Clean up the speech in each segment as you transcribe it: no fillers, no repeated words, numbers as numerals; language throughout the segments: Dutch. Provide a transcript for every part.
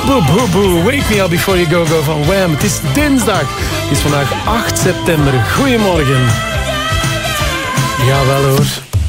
Boo Boo Boo, Wake Me Up Before You Go Go van Wham. Het is dinsdag. Het is vandaag 8 september. Goedemorgen. Jawel hoor.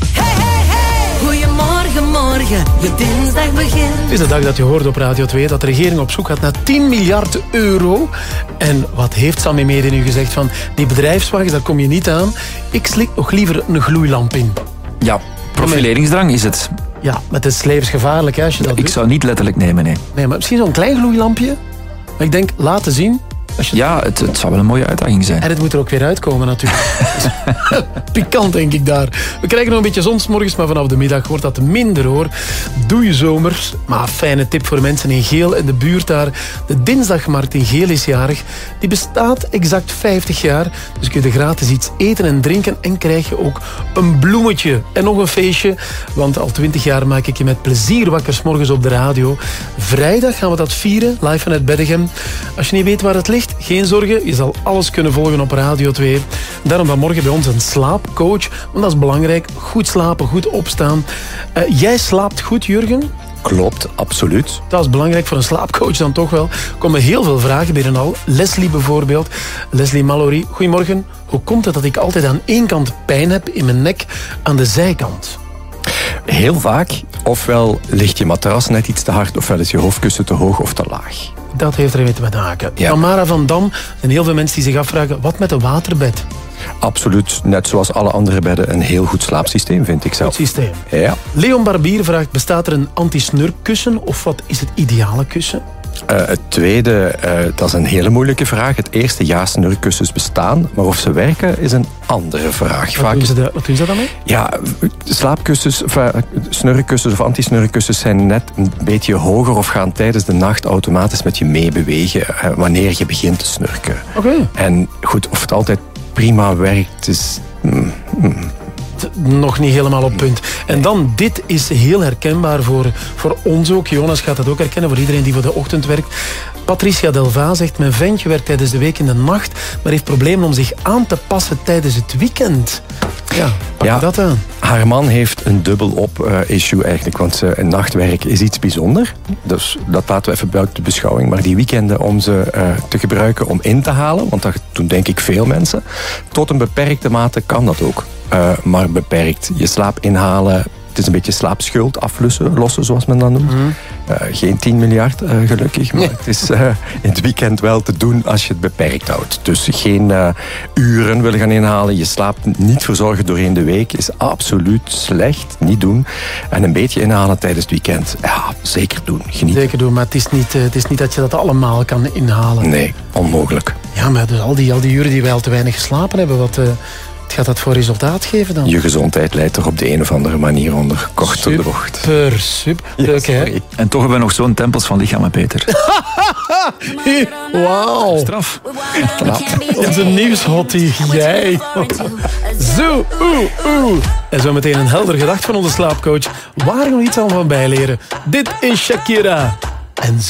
Goedemorgen, morgen, je dinsdag begint. Het is de dag dat je hoorde op Radio 2 dat de regering op zoek gaat naar 10 miljard euro. En wat heeft Sammy Mede nu gezegd van die bedrijfswagens, daar kom je niet aan. Ik slik nog liever een gloeilamp in. Ja, profileringsdrang is het. Ja, maar het is levensgevaarlijk hè, als je dat doet. Ik zou niet letterlijk nemen, nee. Nee, maar misschien zo'n klein gloeilampje. Maar ik denk, laten zien. Ja, het zou wel een mooie uitdaging zijn. En het moet er ook weer uitkomen natuurlijk. Pikant denk ik daar. We krijgen nog een beetje zon 's morgens, maar vanaf de middag wordt dat minder hoor. Doe je zomers. Maar fijne tip voor mensen in Geel in de buurt daar. De dinsdagmarkt in Geel is jarig. Die bestaat exact 50 jaar. Dus kun je er gratis iets eten en drinken en krijg je ook een bloemetje. En nog een feestje, want al 20 jaar maak ik je met plezier wakker 's morgens op de radio. Vrijdag gaan we dat vieren, live vanuit Beddegem. Als je niet weet waar het ligt, geen zorgen, je zal alles kunnen volgen op Radio 2. Daarom vanmorgen bij ons een slaapcoach, want dat is belangrijk. Goed slapen, goed opstaan. Jij slaapt goed, Jurgen? Klopt, absoluut. Dat is belangrijk voor een slaapcoach dan toch wel. Er komen heel veel vragen binnen al. Leslie bijvoorbeeld. Leslie Mallory, goedemorgen. Hoe komt het dat ik altijd aan één kant pijn heb in mijn nek, aan de zijkant? Heel vaak, ofwel ligt je matras net iets te hard, ofwel is je hoofdkussen te hoog of te laag. Dat heeft er mee te maken. Ja. Tamara van Dam, er zijn heel veel mensen die zich afvragen, wat met een waterbed? Absoluut, net zoals alle andere bedden, een heel goed slaapsysteem, vind ik zelf. Goed systeem. Ja. Leon Barbier vraagt, bestaat er een anti-snurkkussen of wat is het ideale kussen? Het tweede, dat is een hele moeilijke vraag. Het eerste, ja, snurkkussens bestaan, maar of ze werken is een andere vraag. Wat doen ze dan mee? Ja, slaapkussens, snurkkussens of anti-snurkkussens zijn net een beetje hoger of gaan tijdens de nacht automatisch met je meebewegen wanneer je begint te snurken. Oké. En goed, of het altijd prima werkt, is... Nog niet helemaal op punt. En dan, dit is heel herkenbaar voor ons ook. Jonas gaat dat ook herkennen, voor iedereen die voor de ochtend werkt. Patricia Delva zegt, mijn ventje werkt tijdens de week in de nacht, maar heeft problemen om zich aan te passen tijdens het weekend. Ja, pak dat aan. Haar man heeft een dubbel-op issue eigenlijk, want nachtwerk is iets bijzonder. Dus dat laten we even buiten de beschouwing. Maar die weekenden om ze te gebruiken om in te halen, want dat doen denk ik veel mensen, tot een beperkte mate kan dat ook. Maar beperkt. Je slaap inhalen, het is een beetje slaapschuld aflossen, zoals men dat noemt. Mm-hmm. Geen 10 miljard, gelukkig. Maar het is in het weekend wel te doen als je het beperkt houdt. Dus geen uren willen gaan inhalen. Je slaap niet verzorgen doorheen de week is absoluut slecht. Niet doen. En een beetje inhalen tijdens het weekend. Ja, zeker doen. Genieten. Zeker doen, maar het is niet dat je dat allemaal kan inhalen. Nee, onmogelijk. Ja, maar dus al die uren die wij al te weinig geslapen hebben, wat gaat dat voor resultaat geven dan? Je gezondheid leidt er op de een of andere manier onder. Kort op de bocht. Super. Ja, hè? En toch hebben we nog zo'n tempels van lichamen, Peter. Wauw. Straf. Onze nieuwshottie. Jij. Zo. En zo meteen een helder gedacht van onze slaapcoach. Waar nog iets aan van bijleren. Dit is Shakira. En